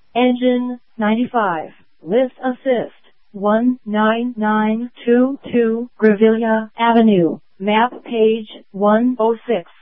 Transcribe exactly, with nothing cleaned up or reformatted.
Engine ninety-five. Lift assist. one nine nine two two Grevilla Avenue. Map page one oh six.